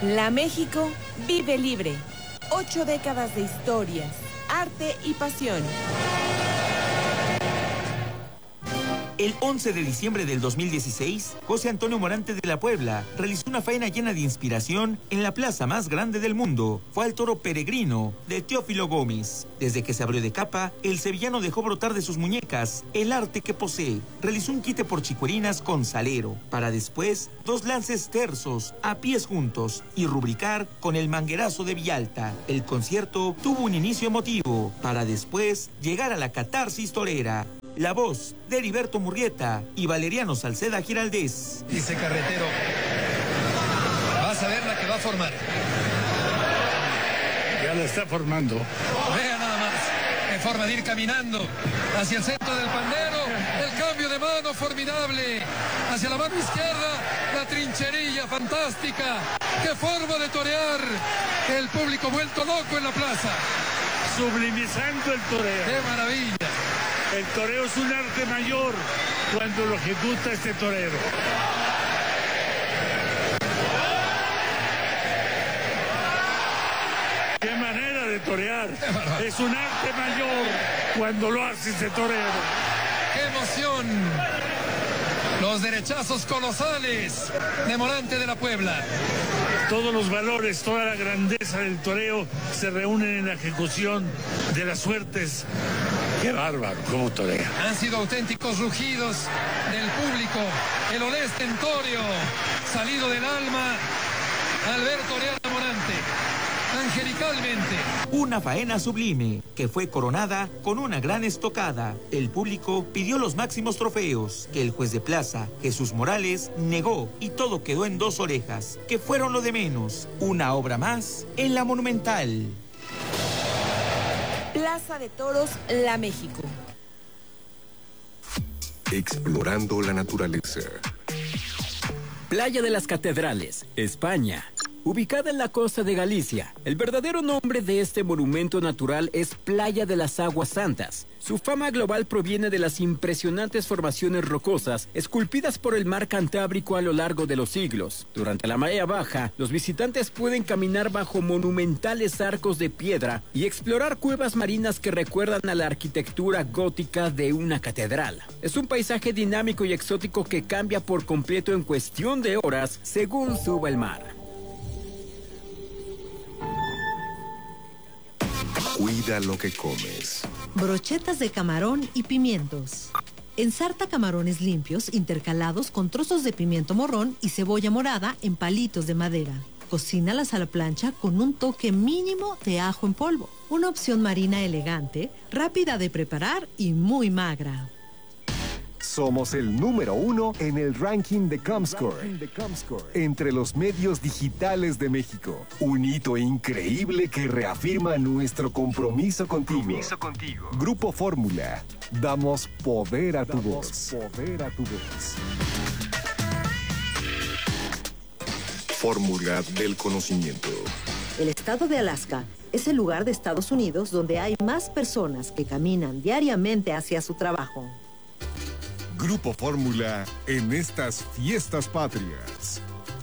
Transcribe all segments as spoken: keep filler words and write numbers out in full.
La México vive libre. Ocho décadas de historias, arte y pasión. El once de diciembre del dos mil dieciséis, José Antonio Morante de la Puebla realizó una faena llena de inspiración en la plaza más grande del mundo. Fue al toro peregrino de Teófilo Gómez. Desde que se abrió de capa, el sevillano dejó brotar de sus muñecas el arte que posee. Realizó un quite por chicuerinas con salero, para después dos lances tersos a pies juntos y rubricar con el manguerazo de Villalta. El concierto tuvo un inicio emotivo, para después llegar a la catarsis torera. La voz de Heriberto Murrieta y Valeriano Salceda Giraldez. Dice Carretero, vas a ver la que va a formar. Ya la está formando. Vea nada más, en forma de ir caminando hacia el centro del pandero, el cambio de mano formidable, hacia la mano izquierda, la trincherilla fantástica, qué forma de torear, el público vuelto loco en la plaza. Sublimizando el toreo. ¡Qué maravilla! El toreo es un arte mayor cuando lo ejecuta este torero. ¡Qué manera de torear! Es un arte mayor cuando lo hace este torero. ¡Qué emoción! Los derechazos colosales de Morante de la Puebla. Todos los valores, toda la grandeza del toreo se reúnen en la ejecución de las suertes. ¡Qué bárbaro! ¿Cómo torea? Han sido auténticos rugidos del público. El olé estentorio, salido del alma al ver torear a Morante. Angelicalmente. Una faena sublime que fue coronada con una gran estocada. El público pidió los máximos trofeos que el juez de plaza, Jesús Morales, negó y todo quedó en dos orejas, que fueron lo de menos. Una obra más en la Monumental. Plaza de Toros, La México. Explorando la naturaleza. Playa de las Catedrales, España. Ubicada en la costa de Galicia, el verdadero nombre de este monumento natural es Playa de las Aguas Santas. Su fama global proviene de las impresionantes formaciones rocosas esculpidas por el mar Cantábrico a lo largo de los siglos. Durante la marea baja, los visitantes pueden caminar bajo monumentales arcos de piedra y explorar cuevas marinas que recuerdan a la arquitectura gótica de una catedral. Es un paisaje dinámico y exótico que cambia por completo en cuestión de horas según suba el mar. Cuida lo que comes. Brochetas de camarón y pimientos. Ensarta camarones limpios intercalados con trozos de pimiento morrón y cebolla morada en palitos de madera. Cocínalas a la plancha con un toque mínimo de ajo en polvo. Una opción marina elegante, rápida de preparar y muy magra. Somos el número uno en el ranking de Comscore, entre los medios digitales de México. Un hito increíble que reafirma nuestro compromiso contigo. Compromiso contigo. Grupo Fórmula. Damos poder a tu voz. Poder a tu voz. Fórmula del conocimiento. El estado de Alaska es el lugar de Estados Unidos donde hay más personas que caminan diariamente hacia su trabajo. Grupo Fórmula en estas fiestas patrias.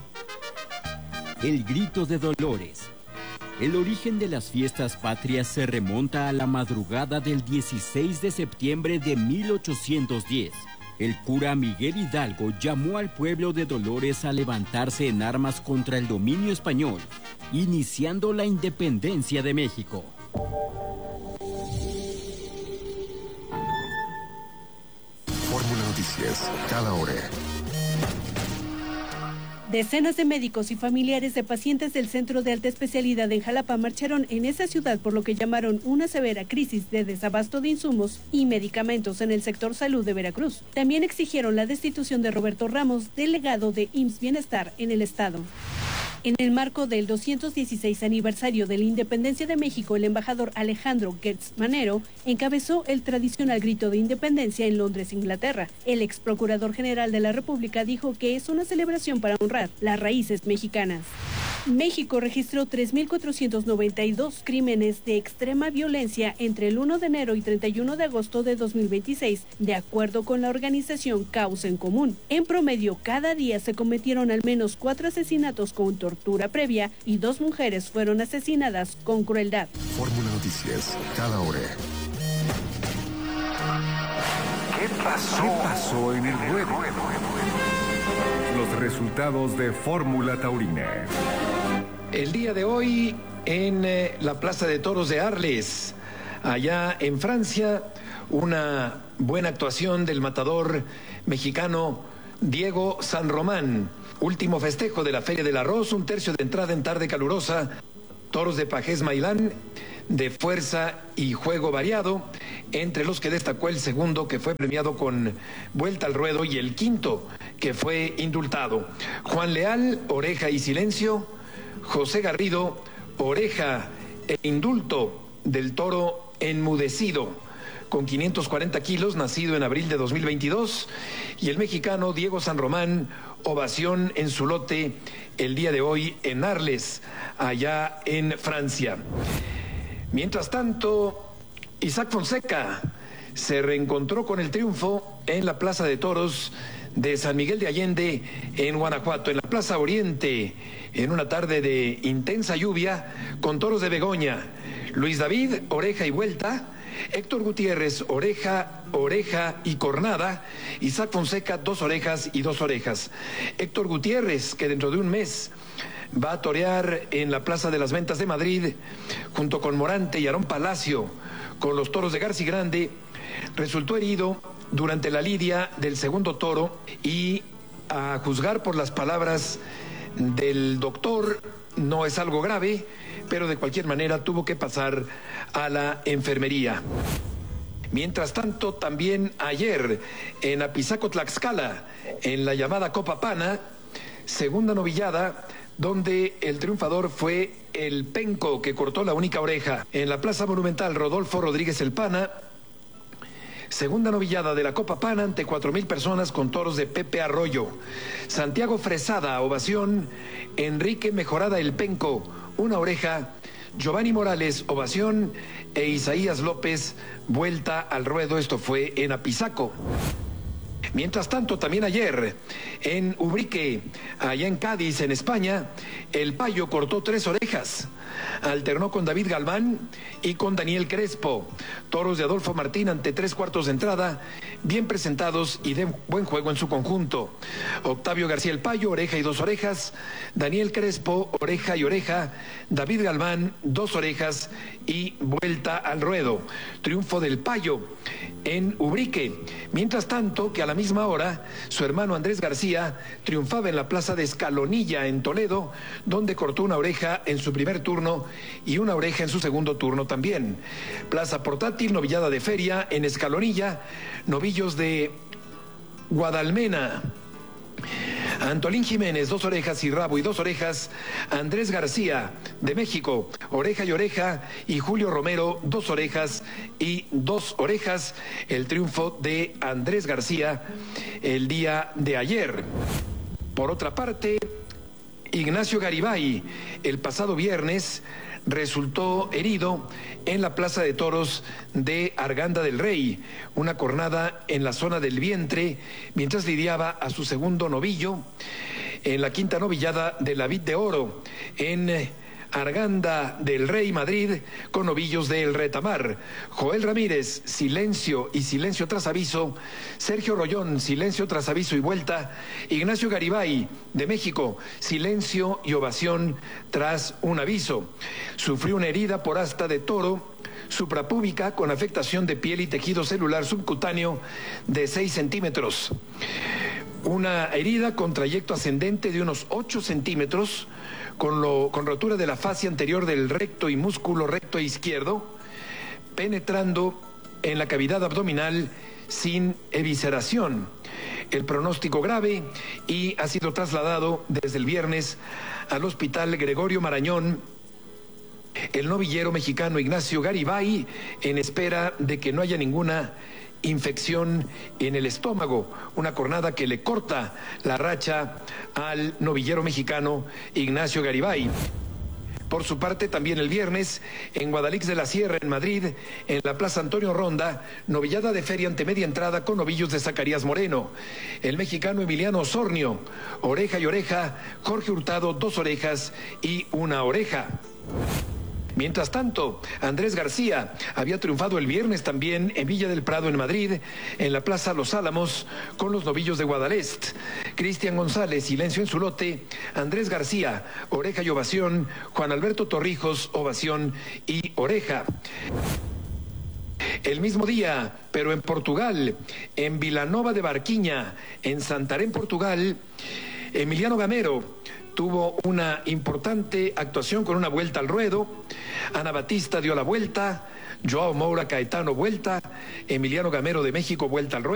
El grito de Dolores. El origen de las fiestas patrias se remonta a la madrugada del dieciséis de septiembre de mil ochocientos diez. El cura Miguel Hidalgo llamó al pueblo de Dolores a levantarse en armas contra el dominio español, iniciando la independencia de México. Fórmula Noticias, cada hora. Decenas de médicos y familiares de pacientes del Centro de Alta Especialidad en Jalapa marcharon en esa ciudad por lo que llamaron una severa crisis de desabasto de insumos y medicamentos en el sector salud de Veracruz. También exigieron la destitución de Roberto Ramos, delegado de I M S S Bienestar en el estado. En el marco del doscientos dieciséis aniversario de la independencia de México, el embajador Alejandro Gertz Manero encabezó el tradicional grito de independencia en Londres, Inglaterra. El ex procurador general de la República dijo que es una celebración para honrar las raíces mexicanas. México registró tres mil cuatrocientos noventa y dos crímenes de extrema violencia entre el primero de enero y treinta y uno de agosto de dos mil veintiséis, de acuerdo con la organización Causa en Común. En promedio, cada día se cometieron al menos cuatro asesinatos con tortura previa y dos mujeres fueron asesinadas con crueldad. Fórmula Noticias, cada hora. ¿Qué pasó? ¿Qué pasó en el ruedo? Los resultados de Fórmula Taurina. El día de hoy en eh, la Plaza de Toros de Arles, allá en Francia, una buena actuación del matador mexicano Diego San Román. Último festejo de la Feria del Arroz, un tercio de entrada en tarde calurosa, toros de Pajés Mailán, de fuerza y juego variado, entre los que destacó el segundo, que fue premiado con vuelta al ruedo, y el quinto, que fue indultado. Juan Leal, oreja y silencio. José Garrido, oreja e indulto del toro enmudecido, con quinientos cuarenta kilos, nacido en abril de dos mil veintidós. Y el mexicano Diego San Román, ovación en su lote el día de hoy en Arles, allá en Francia. Mientras tanto, Isaac Fonseca se reencontró con el triunfo en la Plaza de Toros de San Miguel de Allende, en Guanajuato, en la Plaza Oriente, en una tarde de intensa lluvia, con toros de Begoña. Luis David, oreja y vuelta. Héctor Gutiérrez, oreja, oreja y cornada. Isaac Fonseca, dos orejas y dos orejas. Héctor Gutiérrez, que dentro de un mes va a torear en la Plaza de las Ventas de Madrid, junto con Morante y Aarón Palacio, con los toros de Garci Grande, resultó herido durante la lidia del segundo toro y, a juzgar por las palabras del doctor, no es algo grave, pero de cualquier manera tuvo que pasar a la enfermería. Mientras tanto, también ayer en Apizaco, Tlaxcala, en la llamada Copa Pana, segunda novillada, donde el triunfador fue el penco, que cortó la única oreja. En la Plaza Monumental, Rodolfo Rodríguez el Pana, segunda novillada de la Copa Pana ante cuatro mil personas con toros de Pepe Arroyo. Santiago Fresada, ovación. Enrique Mejorada el penco, una oreja. Giovanni Morales, ovación. E Isaías López, vuelta al ruedo. Esto fue en Apizaco. Mientras tanto, también ayer en Ubrique, allá en Cádiz, en España, el Payo cortó tres orejas. Alternó con David Galván y con Daniel Crespo. Toros de Adolfo Martín ante tres cuartos de entrada, bien presentados y de buen juego en su conjunto. Octavio García el Payo, oreja y dos orejas. Daniel Crespo, oreja y oreja. David Galván, dos orejas y vuelta al ruedo. Triunfo del Payo en Ubrique. Mientras tanto, que a la misma hora, su hermano Andrés García triunfaba en la Plaza de Escalonilla, en Toledo, donde cortó una oreja en su primer turno y una oreja en su segundo turno también. Plaza portátil, novillada de feria en Escalonilla, novillos de Guadalmena. Antolín Jiménez, dos orejas y rabo y dos orejas. Andrés García, de México, oreja y oreja. Y Julio Romero, dos orejas y dos orejas. El triunfo de Andrés García el día de ayer. Por otra parte, Ignacio Garibay, el pasado viernes, resultó herido en la Plaza de Toros de Arganda del Rey, una cornada en la zona del vientre, mientras lidiaba a su segundo novillo en la quinta novillada de la Vid de Oro, en Arganda del Rey, Madrid, con novillos del Retamar. Joel Ramírez, silencio y silencio tras aviso. Sergio Rollón, silencio tras aviso y vuelta. Ignacio Garibay, de México, silencio y ovación tras un aviso. Sufrió una herida por asta de toro suprapúbica con afectación de piel y tejido celular subcutáneo de seis centímetros. Una herida con trayecto ascendente de unos ocho centímetros, con, lo, con rotura de la fascia anterior del recto y músculo recto e izquierdo, penetrando en la cavidad abdominal sin evisceración. El pronóstico grave, y ha sido trasladado desde el viernes al Hospital Gregorio Marañón el novillero mexicano Ignacio Garibay, en espera de que no haya ninguna infección en el estómago, una cornada que le corta la racha al novillero mexicano Ignacio Garibay. Por su parte, también el viernes, en Guadalix de la Sierra, en Madrid, en la Plaza Antonio Ronda, novillada de feria ante media entrada con novillos de Zacarías Moreno. El mexicano Emiliano Osornio, oreja y oreja, Jorge Hurtado, dos orejas y una oreja. Mientras tanto, Andrés García había triunfado el viernes también en Villa del Prado, en Madrid, en la Plaza Los Álamos, con los novillos de Guadalest. Cristian González, silencio en su lote. Andrés García, oreja y ovación. Juan Alberto Torrijos, ovación y oreja. El mismo día, pero en Portugal, en Vilanova de Barquiña, en Santarém, Portugal, Emiliano Gamero tuvo una importante actuación con una vuelta al ruedo. Ana Batista dio la vuelta, Joao Moura Caetano vuelta, Emiliano Gamero de México vuelta al ruedo.